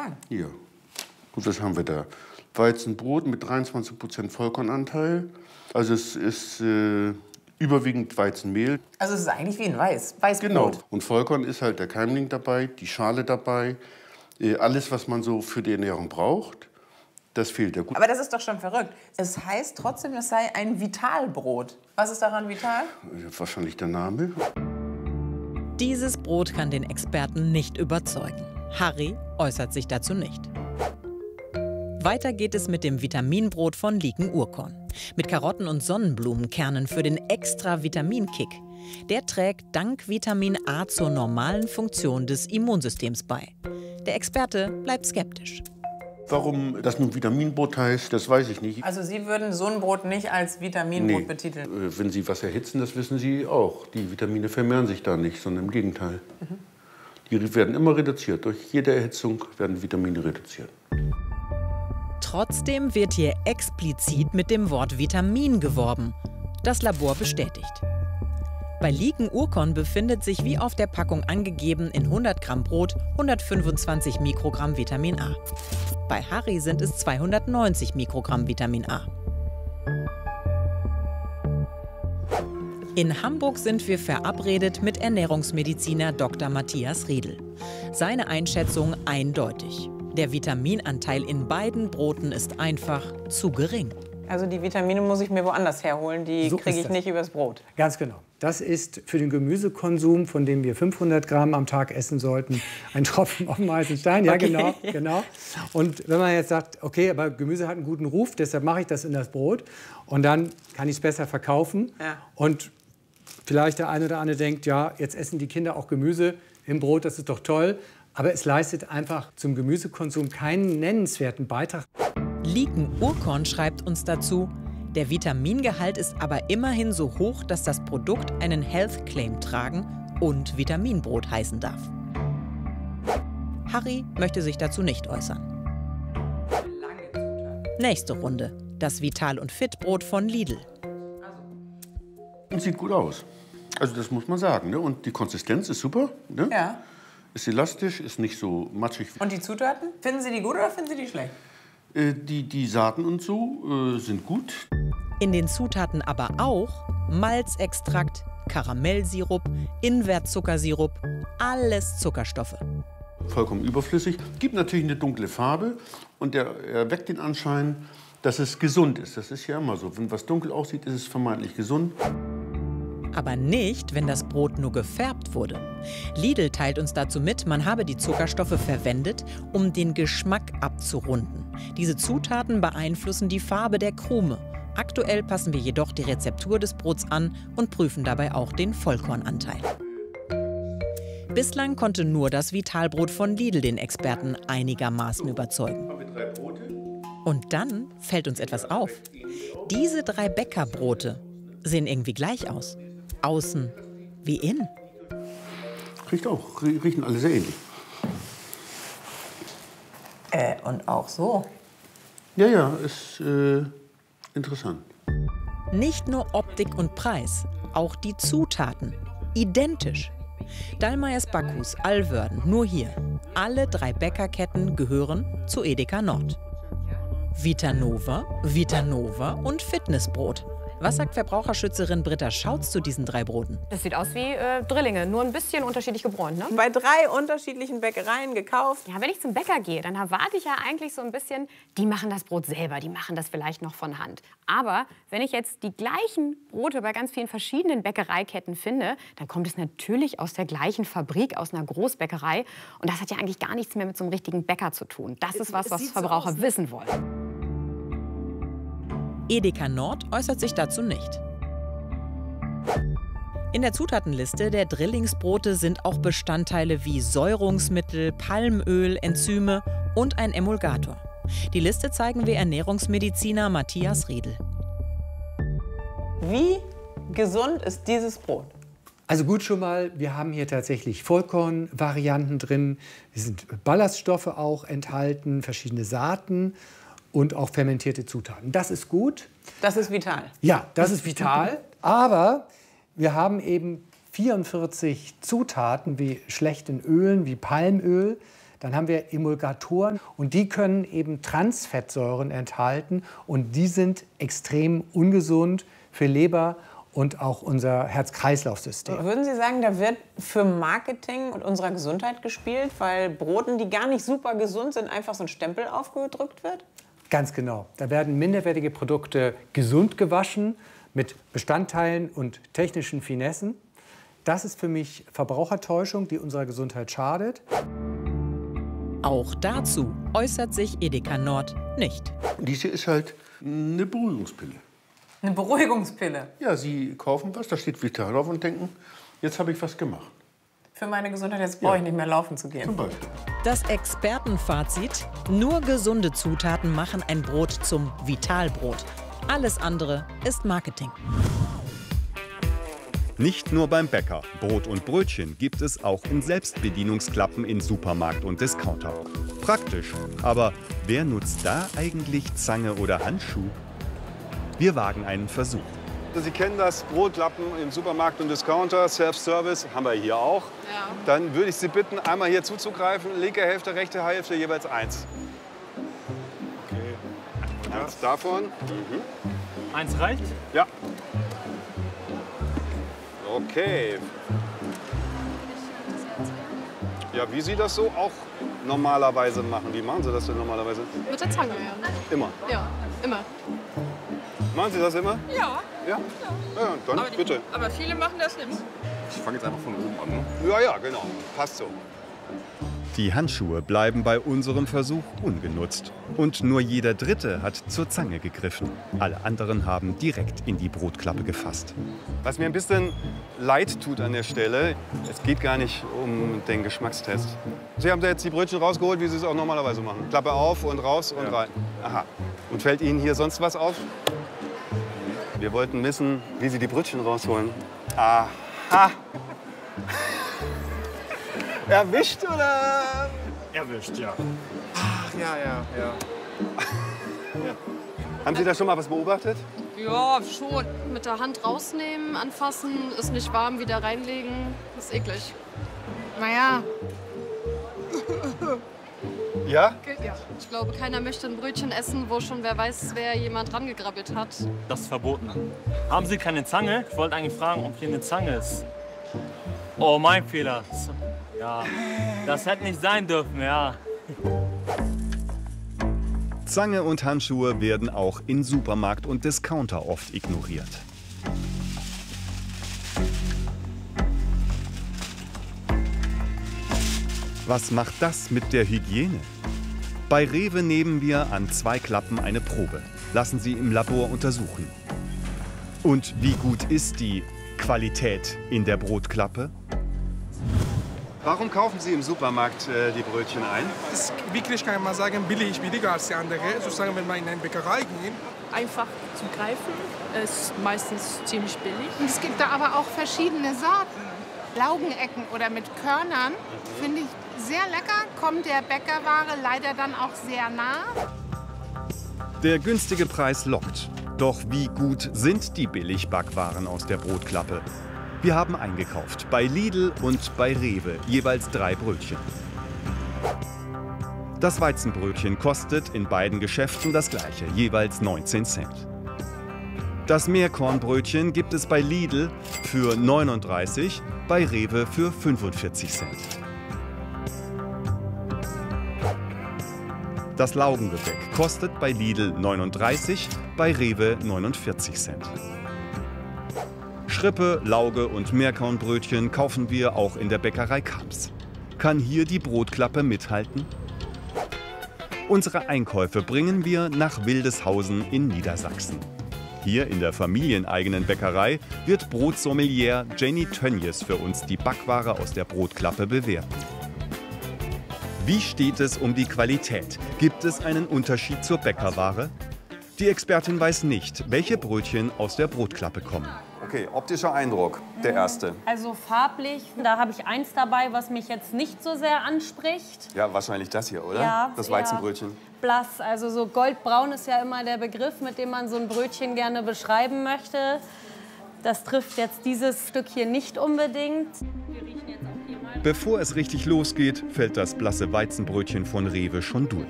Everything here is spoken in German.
lang. Ja. Gut, was haben wir da? Weizenbrot mit 23% Vollkornanteil. Also es ist überwiegend Weizenmehl. Also es ist eigentlich wie ein Weißbrot. Genau. Und Vollkorn ist halt der Keimling dabei, die Schale dabei. Alles, was man so für die Ernährung braucht, das fehlt ja gut. Aber das ist doch schon verrückt. Es heißt trotzdem, es sei ein Vitalbrot. Was ist daran vital? Wahrscheinlich der Name. Dieses Brot kann den Experten nicht überzeugen. Harry äußert sich dazu nicht. Weiter geht es mit dem Vitaminbrot von Liken Urkorn. Mit Karotten und Sonnenblumenkernen für den extra Vitaminkick. Der trägt dank Vitamin A zur normalen Funktion des Immunsystems bei. Der Experte bleibt skeptisch. Warum das nun Vitaminbrot heißt, das weiß ich nicht. Also Sie würden so ein Brot nicht als Vitaminbrot betiteln? Wenn Sie was erhitzen, das wissen Sie auch. Die Vitamine vermehren sich da nicht, sondern im Gegenteil. Die werden immer reduziert. Durch jede Erhitzung werden Vitamine reduziert. Trotzdem wird hier explizit mit dem Wort Vitamin geworben. Das Labor bestätigt. Bei Liken Urkorn befindet sich wie auf der Packung angegeben in 100 Gramm Brot 125 Mikrogramm Vitamin A. Bei Harry sind es 290 Mikrogramm Vitamin A. In Hamburg sind wir verabredet mit Ernährungsmediziner Dr. Matthias Riedl. Seine Einschätzung eindeutig. Der Vitaminanteil in beiden Broten ist einfach zu gering. Also die Vitamine muss ich mir woanders herholen, die kriege ich nicht übers Brot. Ganz genau. Das ist für den Gemüsekonsum, von dem wir 500 Gramm am Tag essen sollten, ein Tropfen auf dem heißen Stein. Ja, Okay. genau. Und wenn man jetzt sagt, okay, aber Gemüse hat einen guten Ruf, deshalb mache ich das in das Brot und dann kann ich es besser verkaufen. Ja. Und vielleicht der eine oder andere denkt, ja, jetzt essen die Kinder auch Gemüse im Brot, das ist doch toll. Aber es leistet einfach zum Gemüsekonsum keinen nennenswerten Beitrag. Liken Urkorn schreibt uns dazu, der Vitamingehalt ist aber immerhin so hoch, dass das Produkt einen Health Claim tragen und Vitaminbrot heißen darf. Harry möchte sich dazu nicht äußern. Nächste Runde. Das Vital- und Fit-Brot von Lidl. Sieht gut aus. Also das muss man sagen. Ne? Und die Konsistenz ist super. Ne? Ja. Ist elastisch, ist nicht so matschig. Und die Zutaten? Finden Sie die gut oder finden Sie die schlecht? Die Saaten und so sind gut. In den Zutaten aber auch Malzextrakt, Karamellsirup, Invertzuckersirup, alles Zuckerstoffe. Vollkommen überflüssig. Gibt natürlich eine dunkle Farbe und der erweckt den Anschein, dass es gesund ist. Das ist ja immer so. Wenn was dunkel aussieht, ist es vermeintlich gesund. Aber nicht, wenn das Brot nur gefärbt wurde. Lidl teilt uns dazu mit, man habe die Zuckerstoffe verwendet, um den Geschmack abzurunden. Diese Zutaten beeinflussen die Farbe der Krume. Aktuell passen wir jedoch die Rezeptur des Brots an und prüfen dabei auch den Vollkornanteil. Bislang konnte nur das Vitalbrot von Lidl den Experten einigermaßen überzeugen. Und dann fällt uns etwas auf. Diese 3 Bäckerbrote sehen irgendwie gleich aus. Außen wie innen. Riechen alle sehr ähnlich. Und auch so. Ja, ist interessant. Nicht nur Optik und Preis, auch die Zutaten. Identisch. Dallmayrs Backhus, Alwörden, nur hier. Alle 3 Bäckerketten gehören zu Edeka Nord. Vitanova, Vitanova und Fitnessbrot. Was sagt Verbraucherschützerin Britta Schautz zu diesen 3 Broten? Das sieht aus wie Drillinge, nur ein bisschen unterschiedlich gebräunt, ne? Bei 3 unterschiedlichen Bäckereien gekauft. Ja, wenn ich zum Bäcker gehe, dann erwarte ich ja eigentlich so ein bisschen, die machen das Brot selber, die machen das vielleicht noch von Hand. Aber wenn ich jetzt die gleichen Brote bei ganz vielen verschiedenen Bäckereiketten finde, dann kommt es natürlich aus der gleichen Fabrik, aus einer Großbäckerei. Und das hat ja eigentlich gar nichts mehr mit so einem richtigen Bäcker zu tun. Das ist was Verbraucher wissen wollen. Edeka Nord äußert sich dazu nicht. In der Zutatenliste der Drillingsbrote sind auch Bestandteile wie Säurungsmittel, Palmöl, Enzyme und ein Emulgator. Die Liste zeigen wir Ernährungsmediziner Matthias Riedl. Wie gesund ist dieses Brot? Also gut schon mal, wir haben hier tatsächlich Vollkornvarianten drin. Es sind Ballaststoffe auch enthalten, verschiedene Saaten und auch fermentierte Zutaten. Das ist gut. Das ist vital. Ja, das ist vital. Aber wir haben eben 44 Zutaten wie schlechten Ölen, wie Palmöl. Dann haben wir Emulgatoren und die können eben Transfettsäuren enthalten und die sind extrem ungesund für Leber und auch unser Herz-Kreislauf-System. Würden Sie sagen, da wird für Marketing und unserer Gesundheit gespielt, weil Broten, die gar nicht super gesund sind, einfach so ein Stempel aufgedrückt wird? Ganz genau. Da werden minderwertige Produkte gesund gewaschen mit Bestandteilen und technischen Finessen. Das ist für mich Verbrauchertäuschung, die unserer Gesundheit schadet. Auch dazu äußert sich Edeka Nord nicht. Dies hier ist halt eine Beruhigungspille. Eine Beruhigungspille. Ja, Sie kaufen was, da steht Vital drauf und denken, jetzt habe ich was gemacht. Für meine Gesundheit, jetzt brauche ich nicht mehr laufen zu gehen. Zum Beispiel. Das Expertenfazit: Nur gesunde Zutaten machen ein Brot zum Vitalbrot. Alles andere ist Marketing. Nicht nur beim Bäcker. Brot und Brötchen gibt es auch in Selbstbedienungsklappen in Supermarkt und Discounter. Praktisch. Aber wer nutzt da eigentlich Zange oder Handschuh? Wir wagen einen Versuch. Sie kennen das, Brotklappen im Supermarkt und Discounter, Self-Service, haben wir hier auch. Ja. Dann würde ich Sie bitten, einmal hier zuzugreifen, linke Hälfte, rechte Hälfte, jeweils eins. Okay. Eins davon. Eins reicht? Ja. Okay. Ja, wie Sie das so auch normalerweise machen. Wie machen Sie das denn normalerweise? Mit der Zange, ja. Immer. Ja, immer. Machen Sie das immer? Ja. Ja? Ja, dann bitte. Aber viele machen das nicht. Ich fange jetzt einfach von oben an, ne? Ja, ja, genau. Passt so. Die Handschuhe bleiben bei unserem Versuch ungenutzt. Und nur jeder Dritte hat zur Zange gegriffen. Alle anderen haben direkt in die Brotklappe gefasst. Was mir ein bisschen leid tut an der Stelle, es geht gar nicht um den Geschmackstest. Sie haben da jetzt die Brötchen rausgeholt, wie Sie es auch normalerweise machen. Klappe auf und raus und rein. Aha. Und fällt Ihnen hier sonst was auf? Wir wollten wissen, wie Sie die Brötchen rausholen. Aha. Erwischt oder? Erwischt, ja. Ach, ja. Haben Sie da schon mal was beobachtet? Ja, schon. Mit der Hand rausnehmen, anfassen, ist nicht warm, wieder reinlegen. Ist eklig. Naja. Ja? Ja. Ich glaube, keiner möchte ein Brötchen essen, wo schon wer weiß, wer jemand dran gegrabbelt hat. Das ist verboten. Haben Sie keine Zange? Ich wollte eigentlich fragen, ob hier eine Zange ist. Oh, mein Fehler. Ja, das hätte nicht sein dürfen, ja. Zange und Handschuhe werden auch in Supermarkt und Discounter oft ignoriert. Was macht das mit der Hygiene? Bei Rewe nehmen wir an 2 Klappen eine Probe, lassen sie im Labor untersuchen. Und wie gut ist die Qualität in der Brotklappe? Warum kaufen Sie im Supermarkt die Brötchen ein? Das ist wirklich, kann man sagen, billiger als die andere. Sozusagen, wenn wir in eine Bäckerei gehen. Einfach zum Greifen, ist meistens ziemlich billig. Und es gibt da aber auch verschiedene Sorten. Laugenecken oder mit Körnern finde ich sehr lecker, kommt der Bäckerware leider dann auch sehr nah. Der günstige Preis lockt. Doch wie gut sind die Billigbackwaren aus der Brotklappe? Wir haben eingekauft, bei Lidl und bei Rewe, jeweils 3 Brötchen. Das Weizenbrötchen kostet in beiden Geschäften das gleiche, jeweils 19 Cent. Das Meerkornbrötchen gibt es bei Lidl für 39, bei Rewe für 45 Cent. Das Laugengebäck kostet bei Lidl 39, bei Rewe 49 Cent. Schrippe, Lauge und Meerkornbrötchen kaufen wir auch in der Bäckerei Kamps. Kann hier die Brotklappe mithalten? Unsere Einkäufe bringen wir nach Wildeshausen in Niedersachsen. Hier in der familieneigenen Bäckerei wird Brotsommelier Jenny Tönjes für uns die Backware aus der Brotklappe bewerten. Wie steht es um die Qualität? Gibt es einen Unterschied zur Bäckerware? Die Expertin weiß nicht, welche Brötchen aus der Brotklappe kommen. Okay, optischer Eindruck, der erste. Also farblich, da habe ich eins dabei, was mich jetzt nicht so sehr anspricht. Ja, wahrscheinlich das hier, oder? Ja, das Weizenbrötchen. Ja, blass, also so goldbraun ist ja immer der Begriff, mit dem man so ein Brötchen gerne beschreiben möchte. Das trifft jetzt dieses Stück hier nicht unbedingt. Wir riechen jetzt auch hier mal Bevor es richtig losgeht, fällt das blasse Weizenbrötchen von Rewe schon durch.